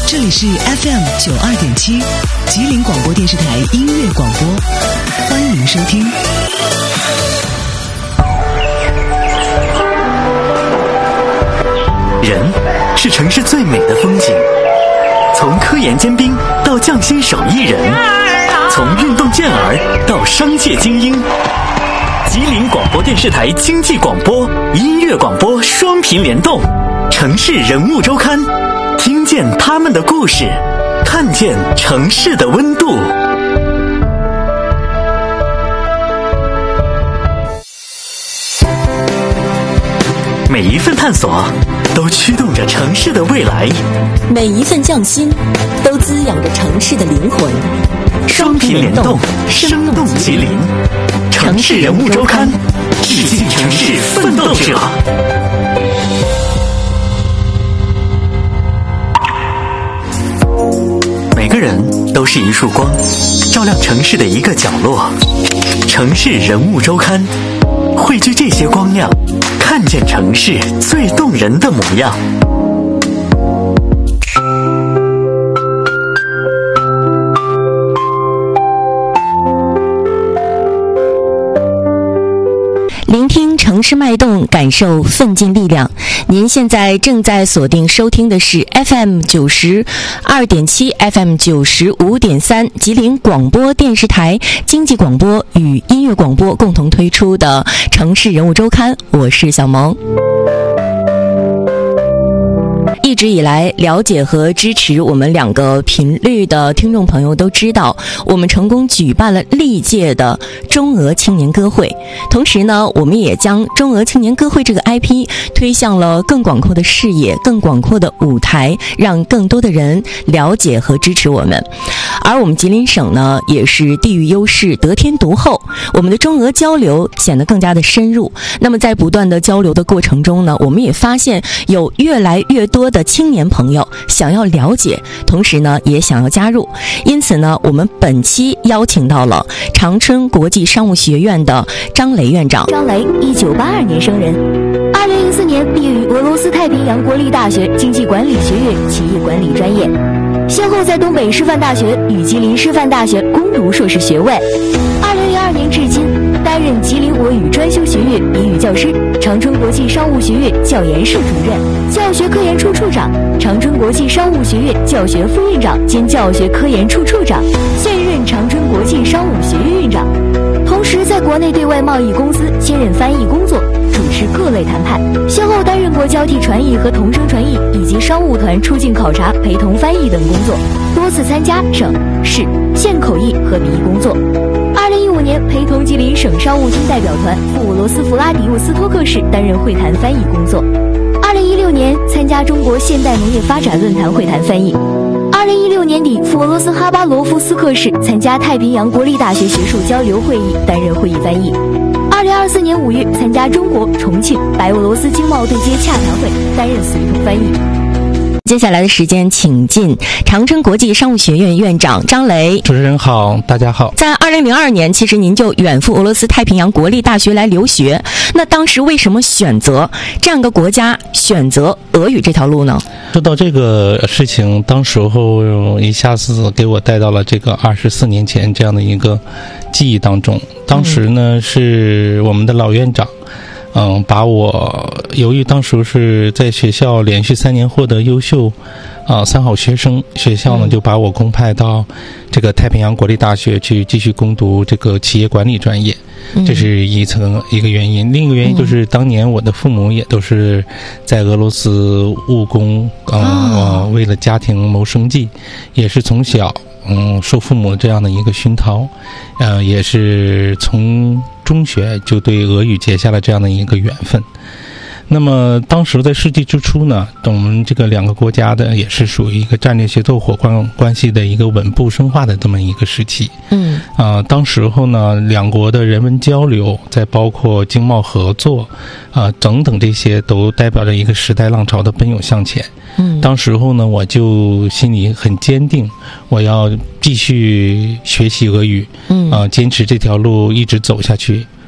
这里是 FM92.7 吉林广播电视台音乐广播，欢迎收听。 人是城市最美的风景，从科研尖兵到匠心手艺人，从运动健儿到商界精英。吉林广播电视台经济广播、音乐广播双频联动，城市人物周刊，听见他们的故事，看见城市的温度。每一份探索都驱动着城市的未来， 每一份匠心都滋养着城市的灵魂。 双频联动，生动吉林。城市人物周刊，致敬城市奋斗者。每个人都是一束光，照亮城市的一个角落。城市人物周刊，汇聚这些光亮，看见城市最动人的模样。 聆听城市脉动，感受奋进力量。您现在正在锁定收听的是 FM92.7 FM95.3 吉林广播电视台经济广播与音乐广播共同推出的城市人物周刊，我是小萌。一直以来了解和支持我们两个频率的听众朋友都知道，我们成功举办了历届的中俄青年歌会，同时呢，我们也将中俄青年歌会这个 IP 推向了更广阔的视野、更广阔的舞台，让更多的人了解和支持我们。而我们吉林省呢，也是地域优势得天独厚，我们的中俄交流显得更加的深入。那么在不断的交流的过程中呢，我们也发现有越来越多的青年朋友想要了解，同时呢也想要加入。因此呢，我们本期邀请到了长春国际商务学院的张雷院长。 张雷1982年生人，2004年毕业于俄罗斯太平洋国立大学经济管理学院企业管理专业，先后在东北师范大学与吉林师范大学攻读硕士学位。2002年至今担任吉林俄语专修学院笔语教师，长春国际商务学院教研室主任、教学科研处处长，长春国际商务学院教学副院长兼教学科研处处长，现任长春国际商务学院院长。同时在国内对外贸易公司兼任翻译工作，主持各类谈判，先后担任过交替传译和同声传译以及商务团出境考察陪同翻译等工作，多次参加省、市、县口译和笔译工作。2015年陪同吉林省商务厅代表团赴俄罗斯弗拉迪沃斯托克市担任会谈翻译工作。2016年参加中国现代农业发展论坛会谈翻译。2016年底赴俄罗斯哈巴罗夫斯克市参加太平洋国立大学学术交流会议，担任会议翻译。2024年5月参加中国重庆白俄罗斯经贸对接洽谈会，担任随同翻译。 接下来的时间，请进长春国际商务学院院长张雷。 主持人好，大家好。 在2002年，其实您就远赴俄罗斯太平洋国立大学来留学。那当时为什么选择这样一个国家，选择俄语这条路呢？ 说到这个事情，当时候一下子给我带到了这个24年前这样的一个记忆当中。当时呢，是我们的老院长。把我由于当时是在学校连续3年获得优秀3好学生，学校呢就把我公派到这个太平洋国立大学去继续攻读这个企业管理专业，这是一个原因。另一个原因就是当年我的父母也都是在俄罗斯务工，为了家庭谋生计，也是从小受父母这样的一个熏陶，也是从中学就对俄语结下了这样的一个缘分。那么当时在世纪之初呢，我们这个两个国家的也是属于一个战略协作伙伴关系的一个稳步深化的这么一个时期。当时候呢，两国的人文交流，再包括经贸合作等等，这些都代表着一个时代浪潮的奔涌向前。当时候呢，我就心里很坚定，我要继续学习俄语，坚持这条路一直走下去。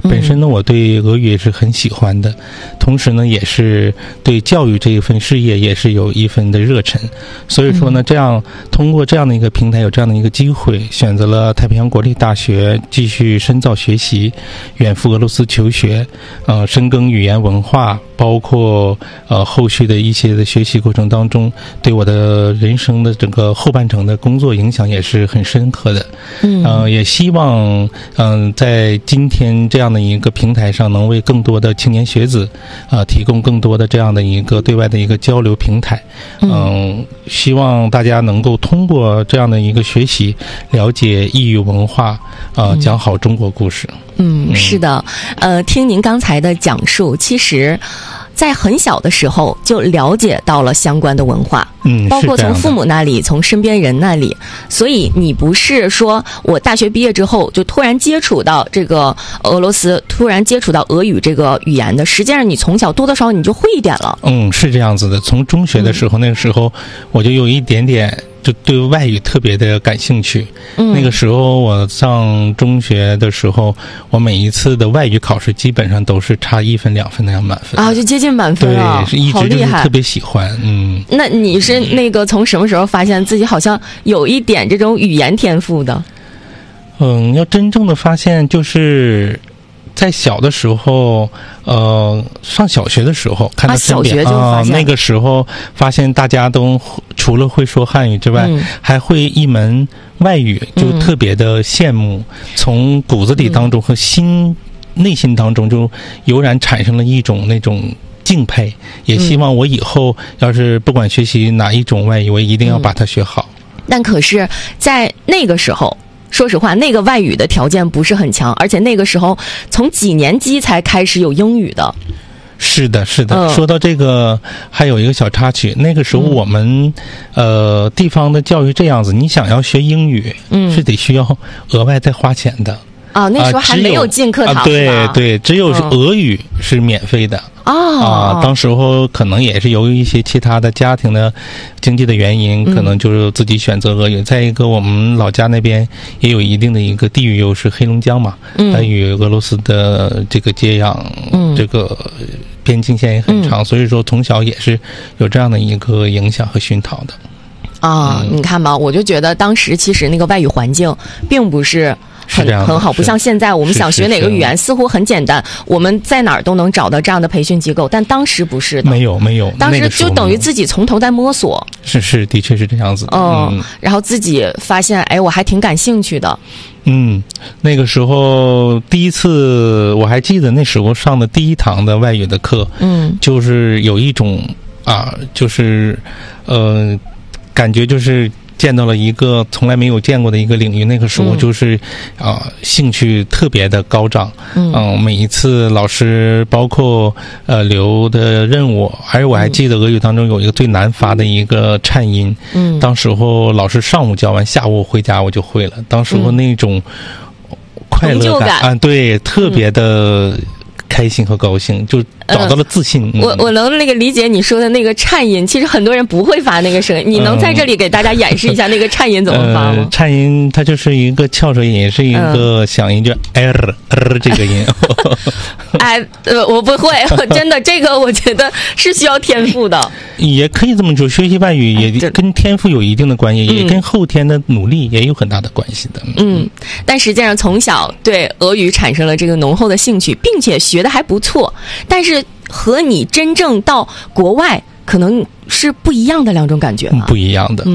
本身呢，我对俄语也是很喜欢的，同时呢，也是对教育这一份事业也是有一份的热忱。所以说呢，这样通过这样的一个平台，有这样的一个机会，选择了太平洋国立大学继续深造学习，远赴俄罗斯求学，深耕语言文化，包括后续的一些的学习过程当中，对我的人生的整个后半程的工作影响也是很深刻的。也希望在今天这样的一个平台上，能为更多的青年学子提供更多的这样的一个对外的一个交流平台。希望大家能够通过这样的一个学习，了解异域文化，讲好中国故事。 是的，听您刚才的讲述，其实在很小的时候就了解到了相关的文化，包括从父母那里，从身边人那里。所以你不是说我大学毕业之后就突然接触到这个俄罗斯，突然接触到俄语这个语言的，实际上你从小多多少少你就会一点了。 是这样子的。从中学的时候，那个时候我就有一点点就对外语特别的感兴趣。那个时候我上中学的时候，我每一次的外语考试基本上都是差1分2分那样满分啊，就接近满分了。 对，是一直就是特别喜欢。 那你是那个从什么时候发现自己好像有一点这种语言天赋的？ 要真正的发现就是在小的时候，上小学的时候，看到身边小学就发现那个时候发现大家都除了会说汉语之外，还会一门外语，就特别的羡慕，从骨子里当中和内心当中就油然产生了一种那种敬佩，也希望我以后要是不管学习哪一种外语，我一定要把它学好。 但可是在那个时候，说实话，那个外语的条件不是很强，而且那个时候从几年级才开始有英语的。 是的，是的。说到这个，还有一个小插曲。那个时候我们地方的教育这样子，你想要学英语，是得需要额外再花钱的。 那时候还没有进课堂， 对对，只有俄语是免费的。当时候可能也是由于一些其他的家庭的经济的原因，可能就是自己选择俄语。再一个，我们老家那边也有一定的一个地域优势，黑龙江嘛，它与俄罗斯的这个接壤，这个边境线也很长，所以说从小也是有这样的一个影响和熏陶的。 你看吧，我就觉得当时其实那个外语环境并不是很好，不像现在我们想学哪个语言似乎很简单，我们在哪儿都能找到这样的培训机构，但当时不是的。没有，当时就等于自己从头在摸索。 是，的确是这样子的。 然后自己发现，我还挺感兴趣的。 那个时候第一次我还记得那时候上的第一堂的外语的课，就是有一种就是感觉就是见到了一个从来没有见过的一个领域。那个时候就是兴趣特别的高涨。每一次老师包括留的任务，而我还记得俄语当中有一个最难发的一个颤音。当时候老师上午教完，下午回家我就会了。当时候那种快乐感对，特别的开心和高兴，就找到了自信。 我能那个理解你说的那个颤音，其实很多人不会发那个声音，你能在这里给大家演示一下那个颤音怎么发吗？ 颤音它就是一个翘舌音，也是一个响音，就这个音。 我不会，真的，这个我觉得是需要天赋的。 也可以这么说，学习外语也跟天赋有一定的关系，也跟后天的努力也有很大的关系的。 但实际上从小对俄语产生了这个浓厚的兴趣，并且学得还不错，但是和你真正到国外可能是不一样的两种感觉吧？ 不一样的。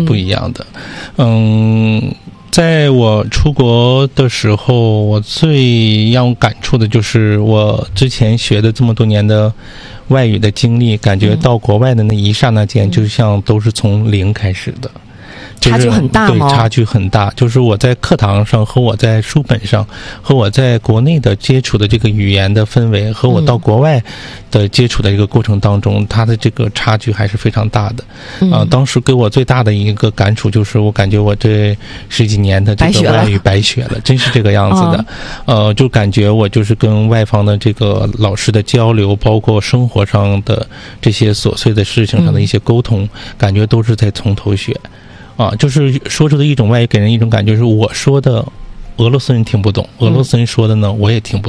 在我出国的时候，我最让我感触的就是我之前学的这么多年的外语的经历，感觉到国外的那一刹那间，就像都是从零开始的。 差距很大吗？ 对，差距很大。就是我在课堂上和我在书本上和我在国内的接触的这个语言的氛围，和我到国外的接触的一个过程当中，它的这个差距还是非常大的。当时给我最大的一个感触就是，我感觉我这10几年的这个外语白学了，真是这个样子的。就感觉我就是跟外方的这个老师的交流，包括生活上的这些琐碎的事情上的一些沟通，感觉都是在从头学。就是说出的一种外语，给人一种感觉是我说的俄罗斯人听不懂，俄罗斯人说的呢我也听不懂，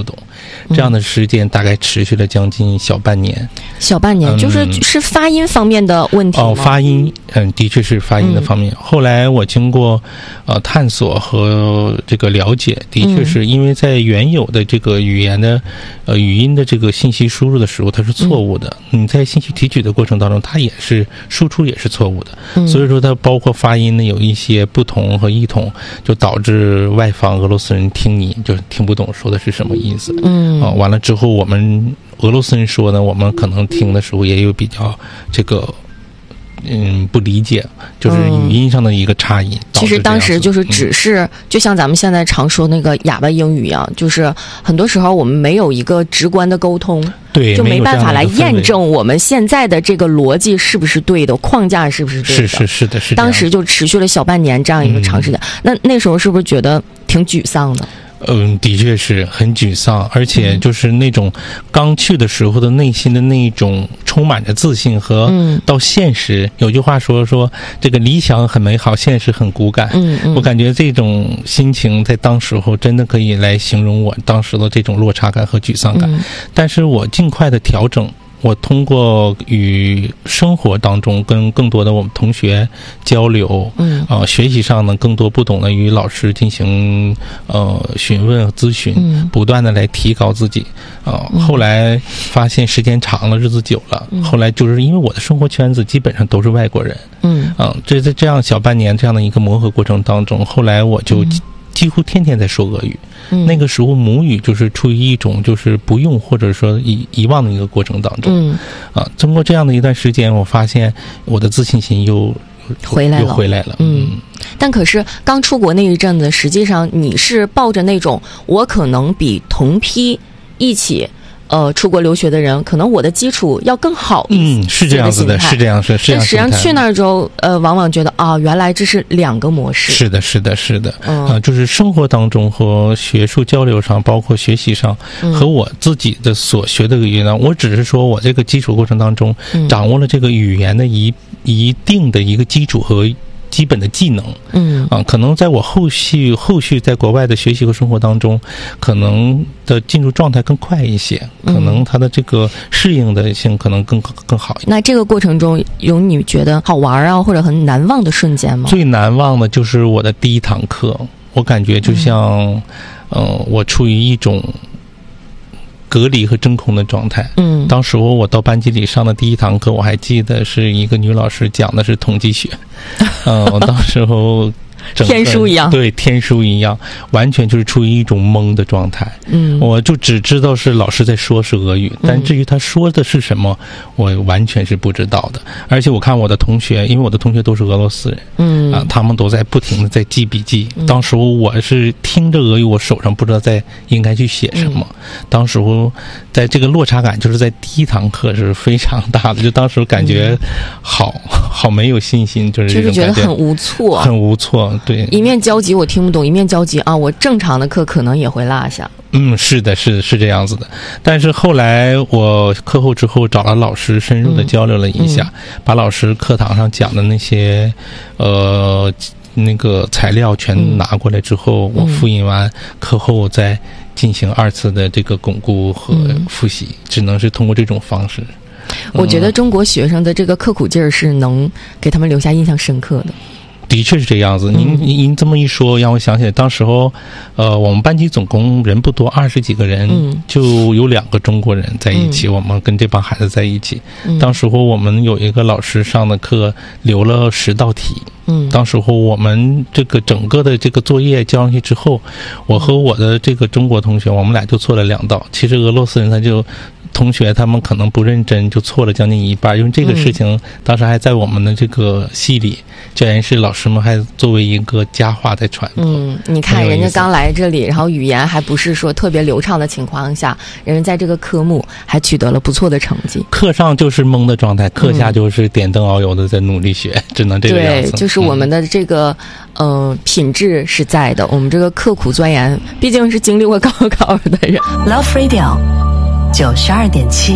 这样的时间大概持续了将近小半年。 小半年，是发音方面的问题吗？ 发音，的确是发音的方面。后来我经过探索和这个了解，的确是因为在原有的这个语言的语音的这个信息输入的时候，它是错误的。你在信息提取的过程当中，它也是输出也是错误的。所以说，它包括发音呢有一些不同和异同，就导致外方俄罗斯人听你就是听不懂说的是什么意思。完了之后我们俄罗斯人说呢，我们可能听的时候也有比较这个不理解，就是语音上的一个差异。 其实当时就是只是就像咱们现在常说那个哑巴英语一样，就是很多时候我们没有一个直观的沟通， 对， 就没办法来验证我们现在的这个逻辑是不是对的，框架是不是对的。 是的。 当时就持续了小半年这样一个长时间。那时候是不是觉得挺沮丧的？ 的确是很沮丧，而且就是那种刚去的时候的内心的那种充满着自信和到现实，有句话说这个理想很美好，现实很骨感。我感觉这种心情在当时候真的可以来形容我当时的这种落差感和沮丧感。但是我尽快的调整。我通过与生活当中跟更多的我们同学交流，学习上呢更多不懂的与老师进行询问咨询，不断的来提高自己。后来发现时间长了，日子久了，后来就是因为我的生活圈子基本上都是外国人，这在这样小半年这样的一个磨合过程当中，后来我就几乎天天在说俄语。那个时候母语就是处于一种就是不用或者说遗忘的一个过程当中。经过这样的一段时间，我发现我的自信心又回来了。 但可是刚出国那一阵子，实际上你是抱着那种我可能比同批一起出国留学的人，可能我的基础要更好一些。 是这样子的，是这样。但实际上去那儿之后，往往觉得原来这是两个模式。 是的。就是生活当中和学术交流上，包括学习上，和我自己的所学的语言呢，我只是说我这个基础过程当中，掌握了这个语言的一定的一个基础和基本的技能。可能在我后续在国外的学习和生活当中，可能的进入状态更快一些，可能它的这个适应的性可能更好一些。 那这个过程中有你觉得好玩啊或者很难忘的瞬间吗？ 最难忘的就是我的第一堂课，我感觉就像我处于一种隔离和真空的状态。当时我到班级里上的第一堂课，我还记得是一个女老师讲的是统计学。我当时候天书一样， 对，天书一样，完全就是处于一种懵的状态。我就只知道是老师在说是俄语，但至于他说的是什么，我完全是不知道的。而且我看我的同学，因为我的同学都是俄罗斯人，他们都在不停的在记笔记。当时我是听着俄语，我手上不知道应该去写什么。当时在这个落差感，就是在第一堂课是非常大的，就当时感觉好没有信心，就是这种感觉， 觉得很无措。 对， 一面焦急我听不懂，一面焦急我正常的课可能也会落下。 是的，是这样子的。但是后来我课后之后找了老师深入的交流了一下，把老师课堂上讲的那些那个材料全拿过来之后，我复印完课后再进行2次的这个巩固和复习，只能是通过这种方式。 我觉得中国学生的这个刻苦劲儿是能给他们留下印象深刻的。 的确是这样子。您这么一说，让我想起来，当时候，我们班级总共人不多，20几个人，就有2个中国人在一起，我们跟这帮孩子在一起。当时候我们有一个老师上的课留了10道题。当时候我们这个整个的这个作业交上去之后，我和我的这个中国同学，我们俩就错了2道。其实俄罗斯人同学他们可能不认真，就错了将近一半。因为这个事情当时还在我们的这个系里，教研室老师们还作为一个佳话在传播。 你看人家刚来这里，然后语言还不是说特别流畅的情况下，人家在这个科目还取得了不错的成绩。 课上就是懵的状态，课下就是点灯熬油的在努力学，只能这个样子。 对，就是我们的这个品质是在的，我们这个刻苦钻研，毕竟是经历过高考的人。 Love Radio 92.7